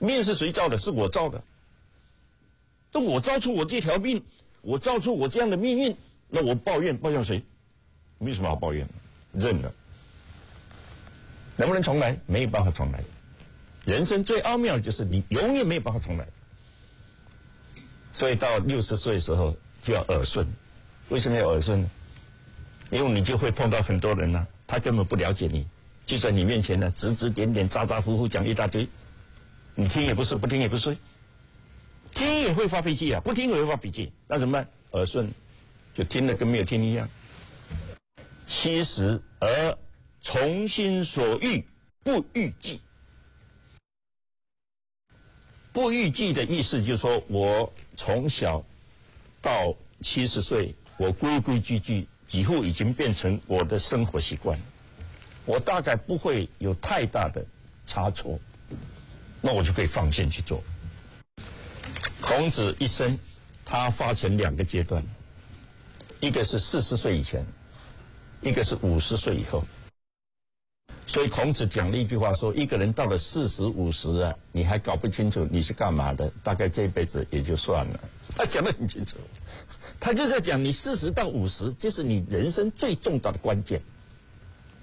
命是谁造的？是我造的。那我造出我这条命，我造出我这样的命运，那我抱怨谁？没什么好抱怨的，认了。能不能重来？没有办法重来。人生最奥妙的就是你永远没有办法重来。所以到60岁的时候就要耳顺。为什么要耳顺呢？因为你就会碰到很多人呢，他根本不了解你，就在你面前呢指指点点、咋咋呼呼讲一大堆，你听也不是，不听也不是。听也会发脾气啊，不听也会发脾气，那怎么办？耳顺，就听了跟没有听一样。70而从心所欲，不逾矩。不逾矩的意思就是说，我从小到70岁，我规规矩矩，几乎已经变成我的生活习惯，我大概不会有太大的差错，那我就可以放心去做。孔子一生，他发成2个阶段，一个是40岁以前，一个是50岁以后。所以孔子讲了一句话说，一个人到了40、50啊，你还搞不清楚你是干嘛的，大概这辈子也就算了。他讲得很清楚，他就在讲你40到50，这是你人生最重大的关键。